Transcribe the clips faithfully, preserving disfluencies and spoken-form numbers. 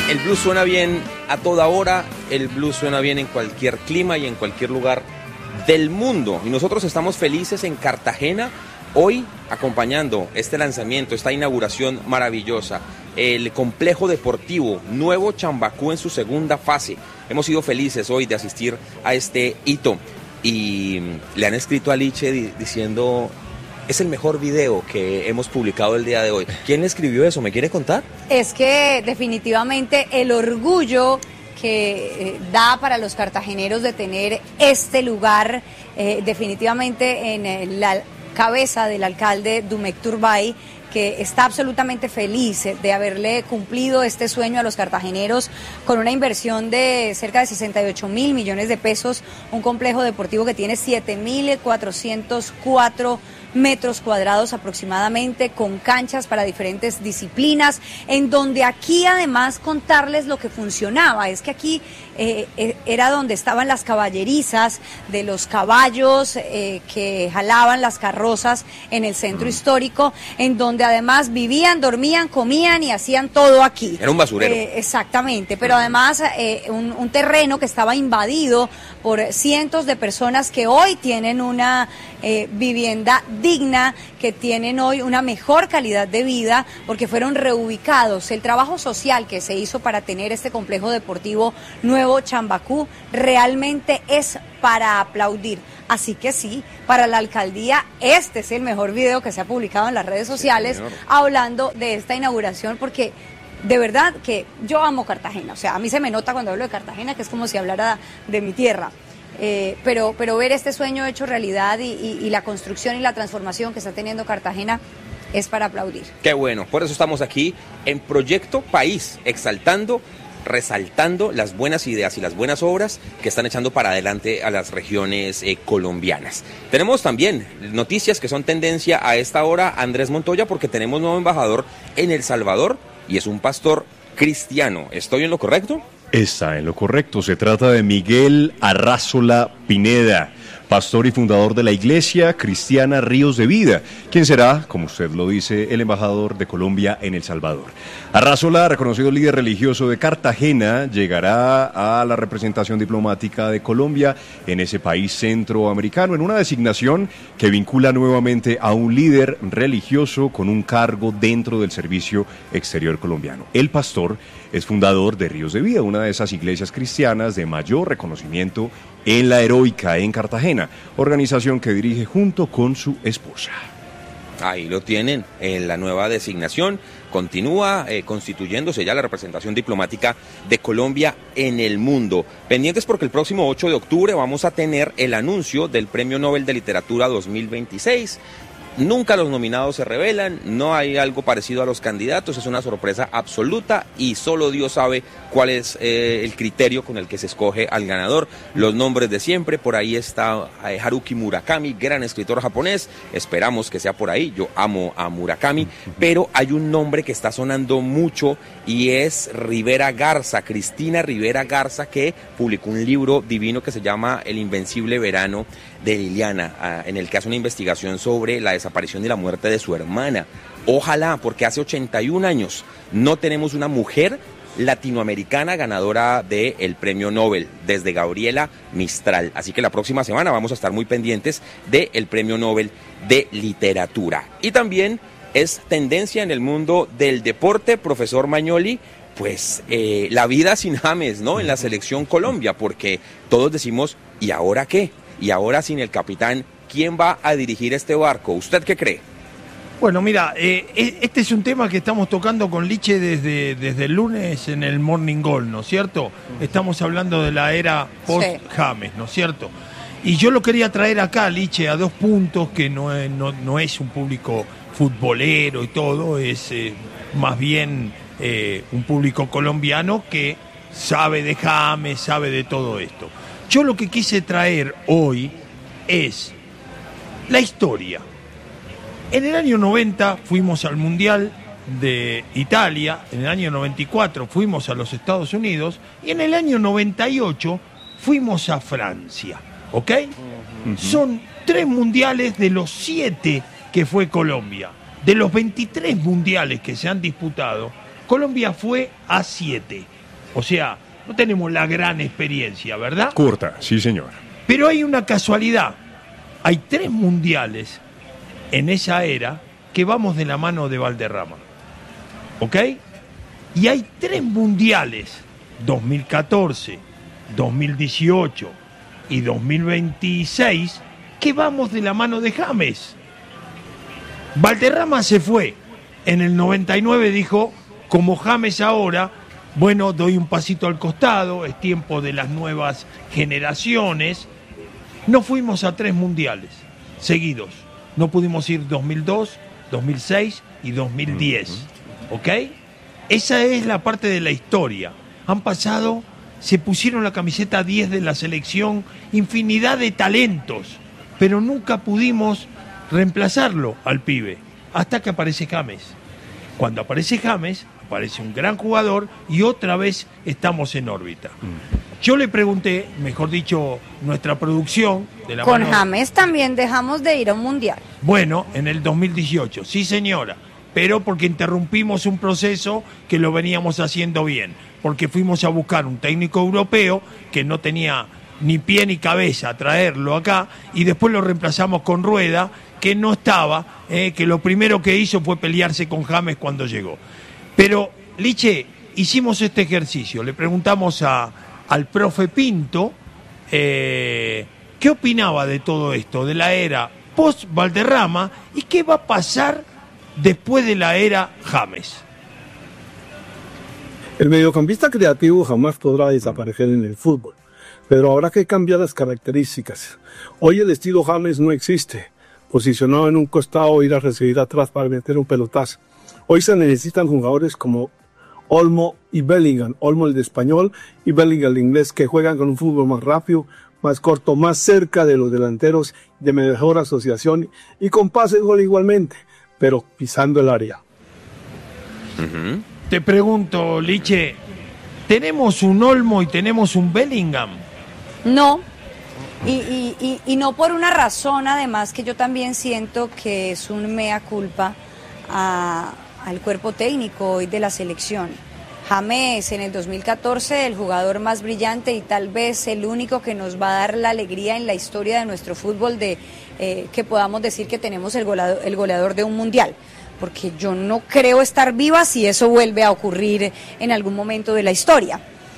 El blues suena bien a toda hora, el blues suena bien en cualquier clima y en cualquier lugar del mundo. Y nosotros estamos felices en Cartagena, hoy acompañando este lanzamiento, esta inauguración maravillosa, el complejo deportivo Nuevo Chambacú en su segunda fase. Hemos sido felices hoy de asistir a este hito y le han escrito a Liche di- diciendo... Es el mejor video que hemos publicado el día de hoy. ¿Quién le escribió eso? ¿Me quiere contar? Es que definitivamente el orgullo que eh, da para los cartageneros de tener este lugar, eh, definitivamente en eh, la cabeza del alcalde Dumek Turbay, que está absolutamente feliz de haberle cumplido este sueño a los cartageneros con una inversión de cerca de sesenta y ocho mil millones de pesos, un complejo deportivo que tiene siete mil cuatrocientos cuatro metros cuadrados aproximadamente, con canchas para diferentes disciplinas, en donde aquí además contarles lo que funcionaba, es que aquí eh, eh, era donde estaban las caballerizas de los caballos eh, que jalaban las carrozas en el centro histórico, en donde además vivían, dormían, comían y hacían todo aquí. Era un basurero. Eh, exactamente, pero además eh, un, un terreno que estaba invadido por cientos de personas que hoy tienen una eh, vivienda digna, que tienen hoy una mejor calidad de vida porque fueron reubicados. El trabajo social que se hizo para tener este complejo deportivo Nuevo Chambacú realmente es para aplaudir. Así que sí, para la alcaldía este es el mejor video que se ha publicado en las redes sociales, sí, hablando de esta inauguración, porque de verdad que yo amo Cartagena. O sea, a mí se me nota cuando hablo de Cartagena que es como si hablara de mi tierra. Eh, pero, pero ver este sueño hecho realidad y, y, y la construcción y la transformación que está teniendo Cartagena es para aplaudir. Qué bueno, por eso estamos aquí en Proyecto País, exaltando, resaltando las buenas ideas y las buenas obras que están echando para adelante a las regiones eh, colombianas. Tenemos también noticias que son tendencia a esta hora, Andrés Montoya, porque tenemos nuevo embajador en El Salvador y es un pastor cristiano. ¿Estoy en lo correcto? Está en lo correcto, se trata de Miguel Arrázola Pineda, pastor y fundador de la Iglesia Cristiana Ríos de Vida, quien será, como usted lo dice, el embajador de Colombia en El Salvador. Arrázola, reconocido líder religioso de Cartagena, llegará a la representación diplomática de Colombia en ese país centroamericano, en una designación que vincula nuevamente a un líder religioso con un cargo dentro del servicio exterior colombiano. El pastor es fundador de Ríos de Vida, una de esas iglesias cristianas de mayor reconocimiento en la Heroica en Cartagena, organización que dirige junto con su esposa. Ahí lo tienen, en la nueva designación continúa eh, constituyéndose ya la representación diplomática de Colombia en el mundo. Pendientes porque el próximo ocho de octubre vamos a tener el anuncio del Premio Nobel de Literatura dos mil veintiséis. Nunca los nominados se revelan, no hay algo parecido a los candidatos, es una sorpresa absoluta y solo Dios sabe cuál es eh, el criterio con el que se escoge al ganador. Los nombres de siempre, por ahí está eh, Haruki Murakami, gran escritor japonés, esperamos que sea por ahí, yo amo a Murakami, pero hay un nombre que está sonando mucho y es Rivera Garza, Cristina Rivera Garza, que publicó un libro divino que se llama El Invencible Verano de Liliana, en el que hace una investigación sobre la desaparición y la muerte de su hermana. Ojalá, porque hace ochenta y un años no tenemos una mujer latinoamericana ganadora del Premio Nobel, desde Gabriela Mistral. Así que la próxima semana vamos a estar muy pendientes del Premio Nobel de Literatura. Y también es tendencia en el mundo del deporte, profesor Mañoli, pues eh, la vida sin James, ¿no? En la selección Colombia, porque todos decimos, ¿y ahora qué? Y ahora sin el capitán, ¿quién va a dirigir este barco? ¿Usted qué cree? Bueno, mira, eh, este es un tema que estamos tocando con Liche desde, desde el lunes en el Morning Goal, ¿no es cierto? Estamos hablando de la era post-James, ¿no es cierto? Y yo lo quería traer acá, Liche, a dos puntos, que no es, no, no es un público futbolero y todo, es eh, más bien eh, un público colombiano que sabe de James, sabe de todo esto. Yo lo que quise traer hoy es la historia. En el año noventa fuimos al Mundial de Italia, en el año noventa y cuatro fuimos a los Estados Unidos y en el año noventa y ocho fuimos a Francia, ¿ok? Uh-huh. Son tres mundiales de los siete que fue Colombia. De los veintitrés mundiales que se han disputado, Colombia fue a siete. O sea, no tenemos la gran experiencia, ¿verdad? Corta, sí señor. Pero hay una casualidad. Hay tres mundiales en esa era que vamos de la mano de Valderrama. ¿Ok? Y hay tres mundiales, dos mil catorce, dos mil dieciocho y dos mil veintiséis, que vamos de la mano de James. Valderrama se fue. En el noventa y nueve dijo, como James ahora, bueno, doy un pasito al costado, es tiempo de las nuevas generaciones. No fuimos a tres mundiales seguidos. No pudimos ir dos mil dos, dos mil seis y dos mil diez. ¿Ok? Esa es la parte de la historia. Han pasado, se pusieron la camiseta diez de la selección, infinidad de talentos, pero nunca pudimos reemplazarlo al pibe, hasta que aparece James. Cuando aparece James, aparece un gran jugador y otra vez estamos en órbita. Yo le pregunté, mejor dicho, nuestra producción de la Con mano... James también dejamos de ir a un mundial. Bueno, en el dos mil dieciocho, sí señora, pero porque interrumpimos un proceso que lo veníamos haciendo bien, porque fuimos a buscar un técnico europeo que no tenía ni pie ni cabeza a traerlo acá, y después lo reemplazamos con Rueda, que no estaba, eh, que lo primero que hizo fue pelearse con James cuando llegó. Pero, Liche, hicimos este ejercicio, le preguntamos a, al profe Pinto eh, qué opinaba de todo esto, de la era post-Valderrama, y qué va a pasar después de la era James. El mediocampista creativo jamás podrá desaparecer en el fútbol, pero habrá que cambiar las características. Hoy el estilo James no existe. Posicionado en un costado, ir a recibir atrás para meter un pelotazo. Hoy se necesitan jugadores como Olmo y Bellingham. Olmo el de español y Bellingham el inglés, que juegan con un fútbol más rápido, más corto, más cerca de los delanteros, de mejor asociación y con pases gol igualmente, pero pisando el área. Uh-huh. Te pregunto, Liche, ¿tenemos un Olmo y tenemos un Bellingham? No. Y, y, y, y no por una razón, además, que yo también siento que es un mea culpa a, al cuerpo técnico hoy de la selección. James en el dos mil catorce, el jugador más brillante y tal vez el único que nos va a dar la alegría en la historia de nuestro fútbol de eh, que podamos decir que tenemos el goleador, el goleador de un mundial. Porque yo no creo estar viva si eso vuelve a ocurrir en algún momento de la historia.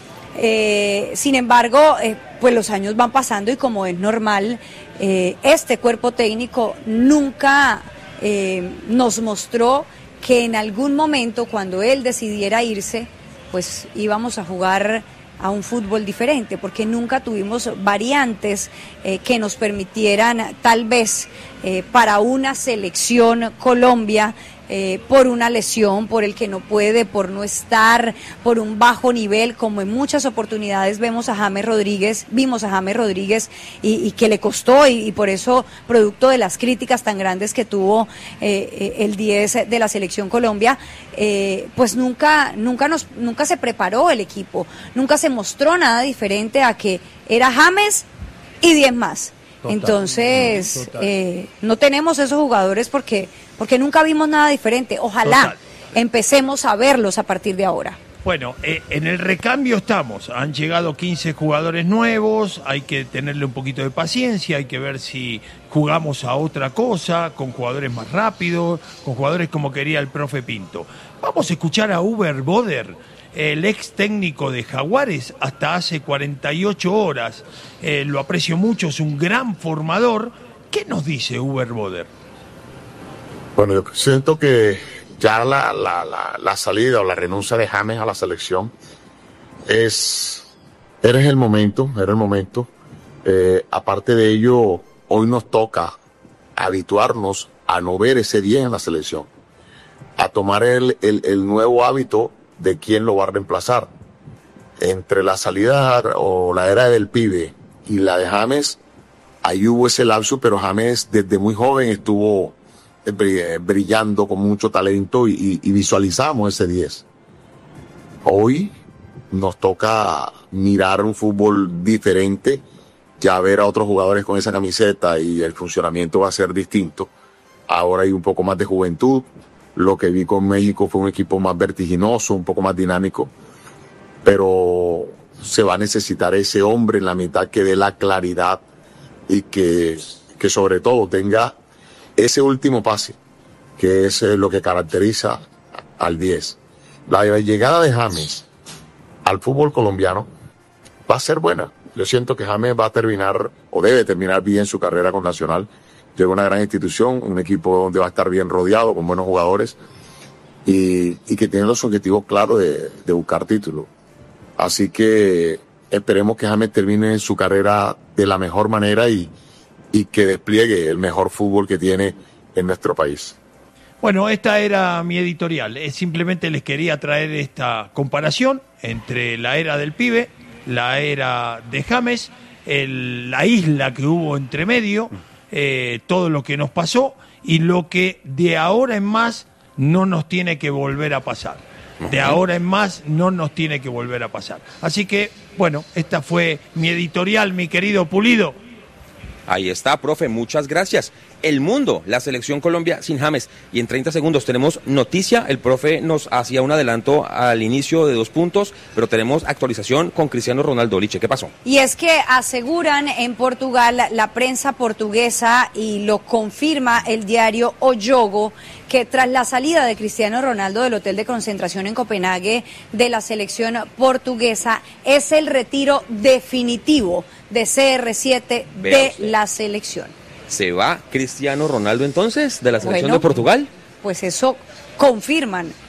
Eh, sin embargo, eh, pues los años van pasando y como es normal, eh, este cuerpo técnico nunca eh, nos mostró que en algún momento cuando él decidiera irse, pues íbamos a jugar a un fútbol diferente, porque nunca tuvimos variantes eh, que nos permitieran tal vez eh, para una selección Colombia, Eh, por una lesión, por el que no puede, por no estar, por un bajo nivel, como en muchas oportunidades vemos a James Rodríguez, vimos a James Rodríguez y, y que le costó y, y por eso, producto de las críticas tan grandes que tuvo eh, el diez de la selección Colombia, eh, pues nunca, nunca nos, nunca se preparó el equipo, nunca se mostró nada diferente a que era James y diez más. Total, Entonces, total. Eh, no tenemos esos jugadores porque, porque nunca vimos nada diferente. Ojalá total. Empecemos a verlos a partir de ahora. Bueno, eh, en el recambio estamos. Han llegado quince jugadores nuevos, hay que tenerle un poquito de paciencia, hay que ver si jugamos a otra cosa, con jugadores más rápidos, con jugadores como quería el profe Pinto. Vamos a escuchar a Uber Boder, el ex técnico de Jaguares hasta hace cuarenta y ocho horas. Eh, lo aprecio mucho, es un gran formador. ¿Qué nos dice Uber Boder? Bueno, yo siento que ya la, la, la, la salida o la renuncia de James a la selección es, era el momento, era el momento. Eh, aparte de ello, hoy nos toca habituarnos a no ver ese día en la selección, a tomar el, el, el nuevo hábito de quién lo va a reemplazar. Entre la salida o la era del pibe y la de James, ahí hubo ese lapso, pero James desde muy joven estuvo brillando con mucho talento y, y, y visualizamos ese diez. Hoy nos toca mirar un fútbol diferente, ya ver a otros jugadores con esa camiseta y el funcionamiento va a ser distinto. Ahora hay un poco más de juventud. Lo que vi con México fue un equipo más vertiginoso, un poco más dinámico. pero se va a necesitar ese hombre en la mitad que dé la claridad y que, que sobre todo tenga ese último pase, que es lo que caracteriza al diez. La llegada de James al fútbol colombiano va a ser buena. Yo siento que James va a terminar, o debe terminar bien su carrera con Nacional. Llega a una gran institución, un equipo donde va a estar bien rodeado, con buenos jugadores, y, y que tiene los objetivos claros de, de buscar títulos. Así que esperemos que James termine su carrera de la mejor manera y, y que despliegue el mejor fútbol que tiene en nuestro país. Bueno, esta era mi editorial. Eh, simplemente les quería traer esta comparación entre la era del pibe, la era de James, el, la isla que hubo entre medio, eh, todo lo que nos pasó y lo que de ahora en más no nos tiene que volver a pasar. De ahora en más no nos tiene que volver a pasar. Así que, bueno, esta fue mi editorial, mi querido Pulido. Ahí está, profe, muchas gracias. El mundo, la selección Colombia sin James. Y en treinta segundos tenemos noticia. El profe nos hacía un adelanto al inicio de dos puntos, pero tenemos actualización con Cristiano Ronaldo. Liche, ¿qué pasó? Y es que aseguran en Portugal la prensa portuguesa, y lo confirma el diario O Jogo, que tras la salida de Cristiano Ronaldo del hotel de concentración en Copenhague de la selección portuguesa, es el retiro definitivo de C R siete de la selección. ¿Se va Cristiano Ronaldo entonces de la selección bueno, de Portugal? Pues eso confirman